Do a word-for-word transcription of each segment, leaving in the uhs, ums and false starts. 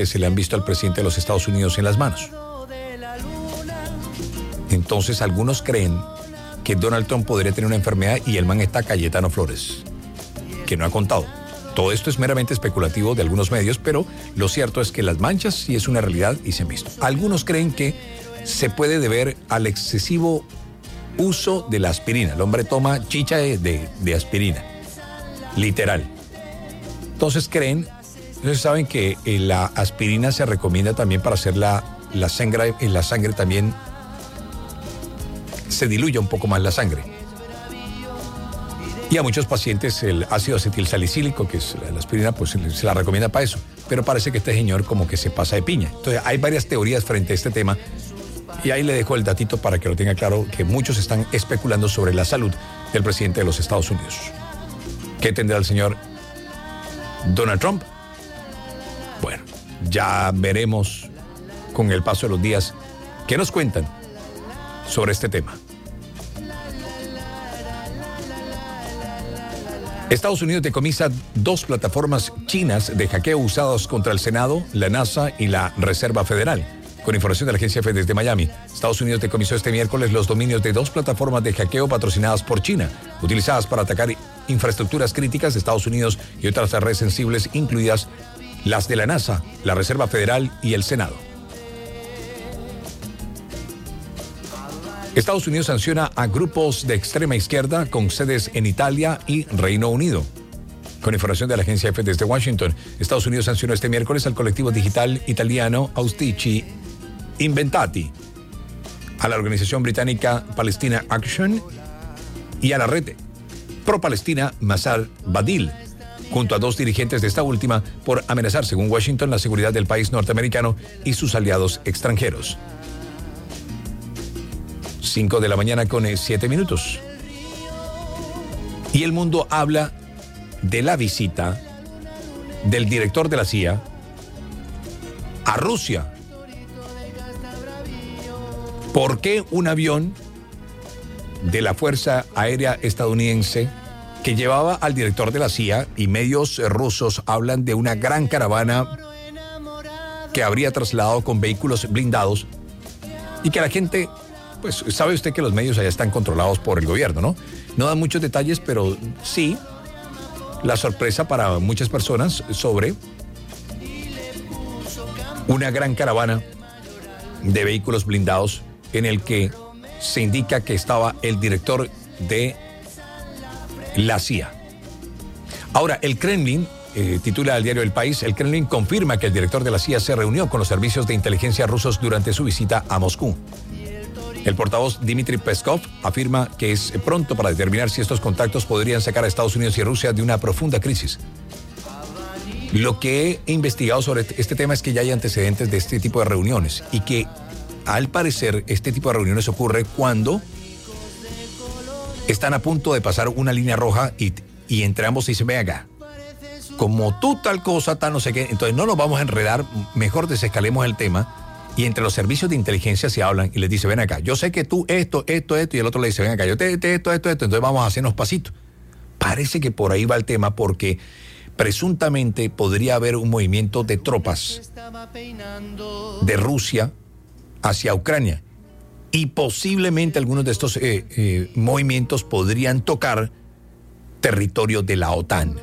que se le han visto al presidente de los Estados Unidos en las manos. Entonces algunos creen que Donald Trump podría tener una enfermedad y el man está Cayetano Flores, que no ha contado. Todo esto es meramente especulativo de algunos medios, pero lo cierto es que las manchas sí es una realidad y se han visto. Algunos creen que se puede deber al excesivo uso de la aspirina. El hombre toma chicha de, de, de aspirina, literal. Entonces creen, entonces saben que eh, la aspirina se recomienda también para hacer la, la sangre, en la sangre también se diluye un poco más la sangre. Y a muchos pacientes el ácido acetilsalicílico, que es la aspirina, pues se la recomienda para eso. Pero parece que este señor como que se pasa de piña. Entonces hay varias teorías frente a este tema. Y ahí le dejo el datito para que lo tenga claro, que muchos están especulando sobre la salud del presidente de los Estados Unidos. ¿Qué tendrá el señor Donald Trump? Bueno, ya veremos con el paso de los días qué nos cuentan sobre este tema. Estados Unidos decomisa dos plataformas chinas de hackeo usadas contra el Senado, la NASA y la Reserva Federal. Con información de la agencia F desde Miami, Estados Unidos decomisó este miércoles los dominios de dos plataformas de hackeo patrocinadas por China, utilizadas para atacar infraestructuras críticas de Estados Unidos y otras redes sensibles, incluidas las de la NASA, la Reserva Federal y el Senado. Estados Unidos sanciona a grupos de extrema izquierda con sedes en Italia y Reino Unido. Con información de la agencia F desde Washington, Estados Unidos sancionó este miércoles al colectivo digital italiano Austici Inventati, a la organización británica Palestina Action y a la red pro-palestina Masar Badil, junto a dos dirigentes de esta última por amenazar, según Washington, la seguridad del país norteamericano y sus aliados extranjeros. cinco de la mañana con siete minutos. Y el mundo habla de la visita del director de la C I A a Rusia. ¿Por qué un avión de la Fuerza Aérea Estadounidense que llevaba al director de la C I A y medios rusos hablan de una gran caravana que habría trasladado con vehículos blindados y que la gente... Pues sabe usted que los medios allá están controlados por el gobierno, ¿no? No dan muchos detalles, pero sí la sorpresa para muchas personas sobre una gran caravana de vehículos blindados en el que se indica que estaba el director de la C I A. Ahora, el Kremlin, eh, titula el diario El País, el Kremlin confirma que el director de la C I A se reunió con los servicios de inteligencia rusos durante su visita a Moscú. El portavoz Dmitry Peskov afirma que es pronto para determinar si estos contactos podrían sacar a Estados Unidos y Rusia de una profunda crisis. Lo que he investigado sobre este tema es que ya hay antecedentes de este tipo de reuniones y que, al parecer, este tipo de reuniones ocurre cuando están a punto de pasar una línea roja y, y entre ambos se dice, ven acá, como tú tal cosa, tal no sé qué, entonces no nos vamos a enredar, mejor desescalemos el tema. Y entre los servicios de inteligencia se hablan y les dice, ven acá, yo sé que tú esto, esto, esto, y el otro le dice, ven acá, yo te, te esto, esto, esto, entonces vamos a hacernos pasitos. Parece que por ahí va el tema porque presuntamente podría haber un movimiento de tropas de Rusia hacia Ucrania y posiblemente algunos de estos eh, eh, movimientos podrían tocar territorio de la OTAN.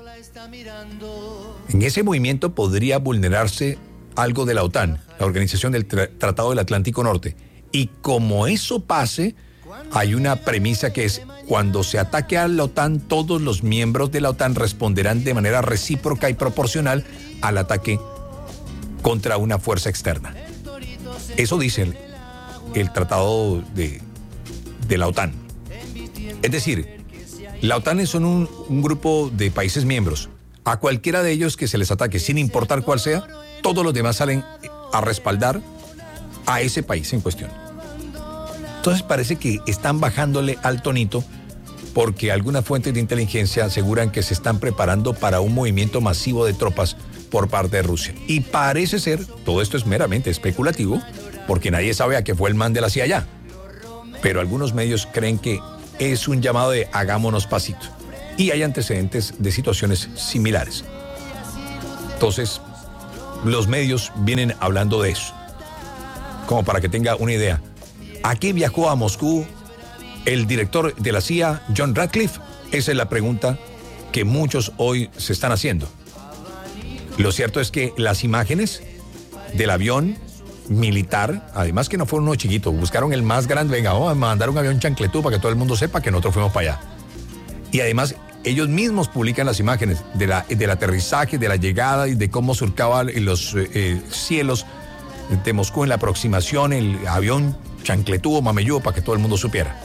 En ese movimiento podría vulnerarse algo de la OTAN, la Organización del Tra- Tratado del Atlántico Norte. Y como eso pase, hay una premisa que es, cuando se ataque a la OTAN, todos los miembros de la OTAN responderán de manera recíproca y proporcional al ataque contra una fuerza externa. Eso dice el, el Tratado de, de la OTAN. Es decir, la OTAN son un, un grupo de países miembros. A cualquiera de ellos que se les ataque, sin importar cuál sea, todos los demás salen a respaldar a ese país en cuestión. Entonces parece que están bajándole al tonito porque algunas fuentes de inteligencia aseguran que se están preparando para un movimiento masivo de tropas por parte de Rusia. Y parece ser, todo esto es meramente especulativo, porque nadie sabe a qué fue el man de la C I A allá. Pero algunos medios creen que es un llamado de hagámonos pasito. Y hay antecedentes de situaciones similares. Entonces, los medios vienen hablando de eso. Como para que tenga una idea. ¿A qué viajó a Moscú el director de la C I A, John Ratcliffe? Esa es la pregunta que muchos hoy se están haciendo. Lo cierto es que las imágenes del avión militar, además que no fue uno chiquito, buscaron el más grande, venga, vamos a mandar un avión chancletú para que todo el mundo sepa que nosotros fuimos para allá. Y además ellos mismos publican las imágenes de la, del aterrizaje, de la llegada y de cómo surcaba los eh, cielos de Moscú en la aproximación, el avión chancletú, mameyú, para que todo el mundo supiera.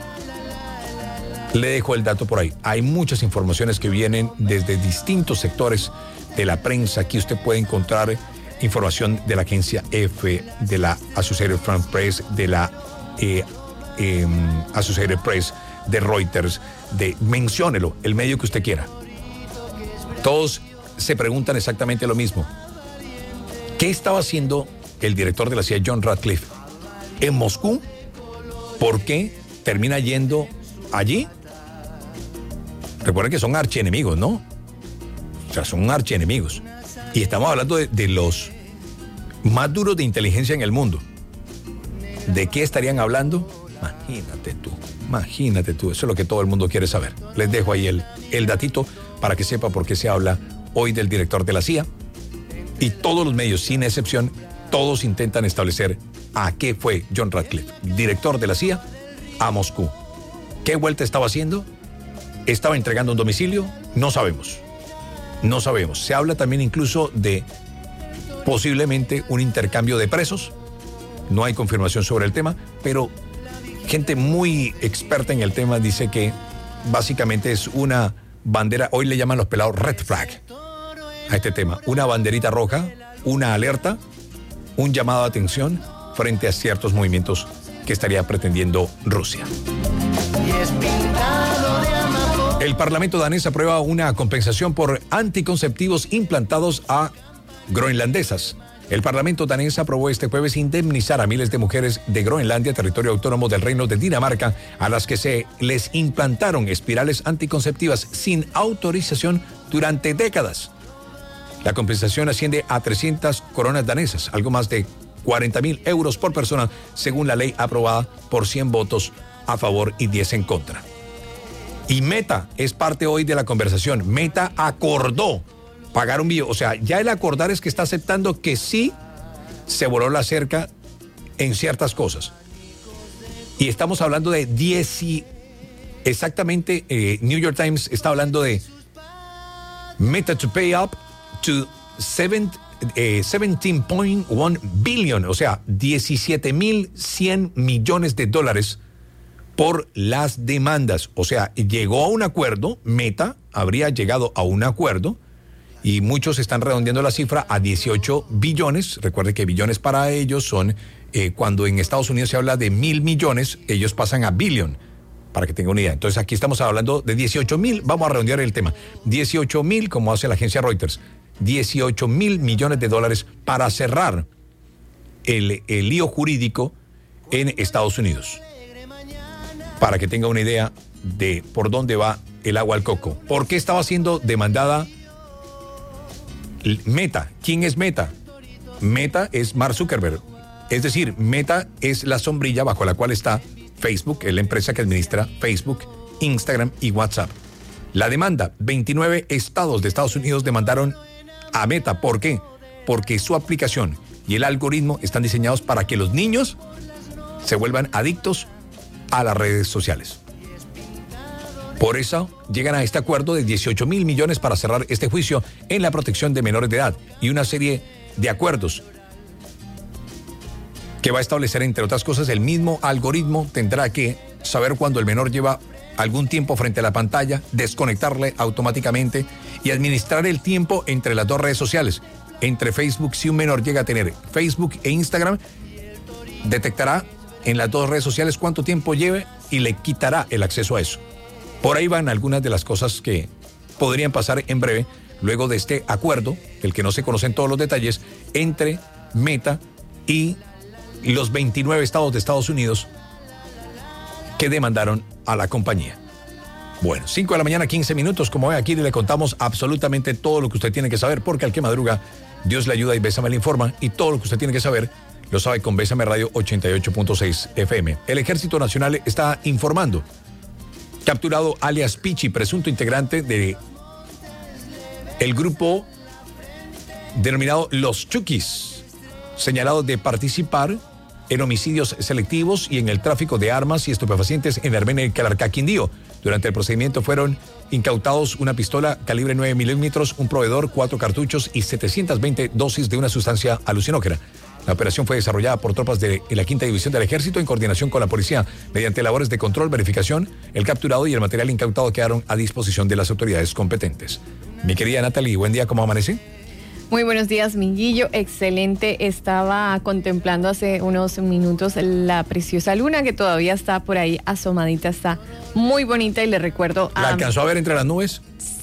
Le dejo el dato por ahí. Hay muchas informaciones que vienen desde distintos sectores de la prensa. Aquí usted puede encontrar información de la agencia F, de la Associated Press, de la eh, eh, Associated Press, de Reuters, de menciónelo, el medio que usted quiera. Todos se preguntan exactamente lo mismo. ¿Qué estaba haciendo el director de la C I A, John Ratcliffe, en Moscú? ¿Por qué termina yendo allí? Recuerden que son archienemigos, ¿no? O sea, son archienemigos. Y estamos hablando de, de los más duros de inteligencia en el mundo. ¿De qué estarían hablando? Imagínate tú, imagínate tú. Eso es lo que todo el mundo quiere saber. Les dejo ahí el, el datito para que sepa por qué se habla hoy del director de la C I A. Y todos los medios, sin excepción, todos intentan establecer a qué fue John Ratcliffe, director de la C I A, a Moscú. ¿Qué vuelta estaba haciendo? ¿Estaba entregando un domicilio? No sabemos. No sabemos. Se habla también incluso de posiblemente un intercambio de presos. No hay confirmación sobre el tema, pero gente muy experta en el tema dice que básicamente es una bandera, hoy le llaman los pelados red flag a este tema. Una banderita roja, una alerta, un llamado de atención frente a ciertos movimientos que estaría pretendiendo Rusia. El Parlamento danés aprueba una compensación por anticonceptivos implantados a groenlandesas. El Parlamento danés aprobó este jueves indemnizar a miles de mujeres de Groenlandia, territorio autónomo del Reino de Dinamarca, a las que se les implantaron espirales anticonceptivas sin autorización durante décadas. La compensación asciende a trescientas coronas danesas, algo más de cuarenta mil euros por persona, según la ley aprobada por cien votos a favor y diez en contra. Y Meta es parte hoy de la conversación. Meta acordó pagar un billón. O sea, ya el acordar es que está aceptando que sí se voló la cerca en ciertas cosas. Y estamos hablando de diez, exactamente, eh, New York Times está hablando de Meta to pay up to seven, eh, seventeen point one billion, o sea, diecisiete mil cien millones de dólares por las demandas. O sea, llegó a un acuerdo, Meta habría llegado a un acuerdo y muchos están redondeando la cifra a dieciocho billones. Recuerde que billones para ellos son, eh, cuando en Estados Unidos se habla de mil millones, ellos pasan a billion, para que tenga una idea. Entonces aquí estamos hablando de dieciocho mil, vamos a redondear el tema, dieciocho mil, como hace la agencia Reuters, dieciocho mil millones de dólares para cerrar el, el lío jurídico en Estados Unidos. Para que tenga una idea de por dónde va el agua al coco. ¿Por qué estaba siendo demandada Meta? ¿Quién es Meta? Meta es Mark Zuckerberg. Es decir, Meta es la sombrilla bajo la cual está Facebook, es la empresa que administra Facebook, Instagram y WhatsApp. La demanda, veintinueve estados de Estados Unidos demandaron a Meta. ¿Por qué? Porque su aplicación y el algoritmo están diseñados para que los niños se vuelvan adictos a las redes sociales. Por eso llegan a este acuerdo de dieciocho mil millones para cerrar este juicio en la protección de menores de edad y una serie de acuerdos que va a establecer, entre otras cosas, el mismo algoritmo tendrá que saber cuando el menor lleva algún tiempo frente a la pantalla, desconectarle automáticamente y administrar el tiempo entre las dos redes sociales. Entre Facebook, si un menor llega a tener Facebook e Instagram, detectará en las dos redes sociales cuánto tiempo lleve y le quitará el acceso a eso. Por ahí van algunas de las cosas que podrían pasar en breve, luego de este acuerdo, del que no se conocen todos los detalles, entre Meta y los veintinueve estados de Estados Unidos que demandaron a la compañía. Bueno, cinco de la mañana, quince minutos, como ve aquí le contamos absolutamente todo lo que usted tiene que saber, porque al que madruga Dios le ayuda y Bésame le informa. Y todo lo que usted tiene que saber lo sabe con Bésame Radio ochenta y ocho punto seis F M. El Ejército Nacional está informando. Capturado alias Pichi, presunto integrante de el grupo denominado Los Chukis, señalado de participar en homicidios selectivos y en el tráfico de armas y estupefacientes en Armenia y Calarcá, Quindío. Durante el procedimiento fueron incautados una pistola calibre nueve milímetros, un proveedor, cuatro cartuchos y setecientas veinte dosis de una sustancia alucinógena. La operación fue desarrollada por tropas de la Quinta División del Ejército en coordinación con la policía. Mediante labores de control, verificación, el capturado y el material incautado quedaron a disposición de las autoridades competentes. Mi querida Natalie, buen día, ¿cómo amanece? Muy buenos días, Minguillo. Excelente. Estaba contemplando hace unos minutos la preciosa luna que todavía está por ahí asomadita. Está muy bonita y le recuerdo... ¿La alcanzó a ver entre las nubes?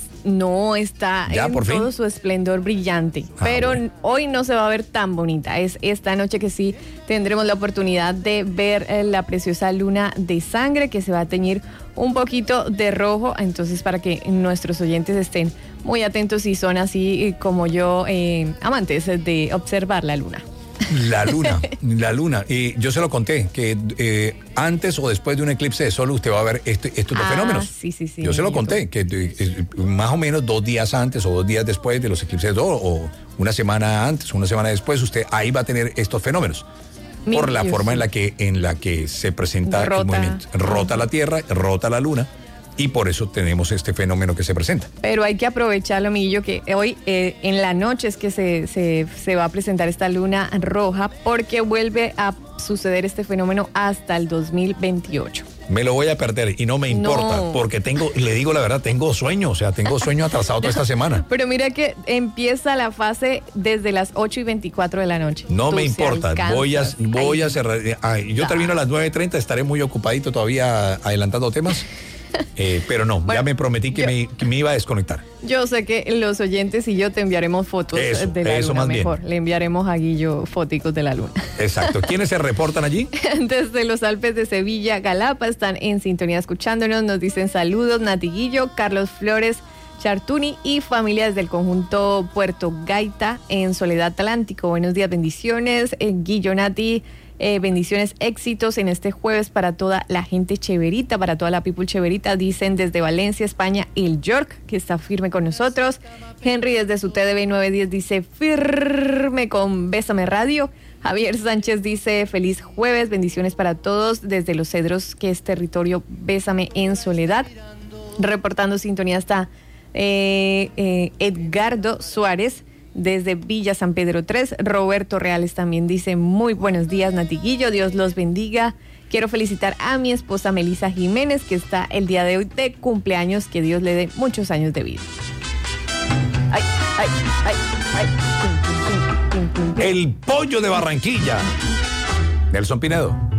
No, está ya, en por todo fin. su esplendor brillante, ah, pero bueno. Hoy no se va a ver tan bonita. Es esta noche que sí tendremos la oportunidad de ver la preciosa luna de sangre que se va a teñir un poquito de rojo. Entonces, para que nuestros oyentes estén muy atentos y son así como yo, eh, amantes de observar la luna. La luna, la luna. Y yo se lo conté, que eh, antes o después de un eclipse de sol usted va a ver este, estos dos ah, fenómenos. Sí, sí, sí. Yo se lo conté, que eh, más o menos dos días antes o dos días después de los eclipses de sol, o una semana antes o una semana después, usted ahí va a tener estos fenómenos. Mi por la Dios. forma en la que en la que se presenta rota. el movimiento. Rota la Tierra, rota la luna. Y por eso tenemos este fenómeno que se presenta. Pero hay que aprovecharlo, Millo, que hoy eh, en la noche es que se, se, se va a presentar esta luna roja, porque vuelve a suceder este fenómeno hasta el dos mil veintiocho. Me lo voy a perder y no me importa, no. porque tengo, le digo la verdad, tengo sueño, o sea, tengo sueño atrasado toda esta semana. Pero mira que empieza la fase desde las ocho y veinticuatro de la noche. No Tú me importa, voy a, voy a cerrar. Ay, yo termino a las nueve y treinta, estaré muy ocupadito todavía adelantando temas. Eh, pero no, bueno, ya me prometí que, yo, me, que me iba a desconectar. Yo sé que los oyentes y yo te enviaremos fotos eso, de la eso luna más mejor. Bien. Le enviaremos a Guillo foticos de la luna. Exacto. ¿Quiénes se reportan allí? Desde los Alpes de Sevilla, Galapa, están en sintonía escuchándonos. Nos dicen saludos, Nati Guillo, Carlos Flores, Chartuni y familias del conjunto Puerto Gaita en Soledad Atlántico. Buenos días, bendiciones. Eh, Guillo, Nati. Eh, bendiciones, éxitos en este jueves para toda la gente cheverita, para toda la people cheverita, dicen desde Valencia, España, el York, que está firme con nosotros. Henry desde su T D V nueve diez dice firme con Bésame Radio. Javier Sánchez dice feliz jueves, bendiciones para todos desde Los Cedros, que es territorio Bésame en Soledad. Reportando sintonía está eh, eh, Edgardo Suárez desde Villa San Pedro tres. Roberto Reales también dice muy buenos días, Natiguillo, Dios los bendiga. Quiero felicitar a mi esposa Melisa Jiménez, que está el día de hoy de cumpleaños, que Dios le dé muchos años de vida. Ay, ay, ay, ay. El pollo de Barranquilla. Nelson Pinedo.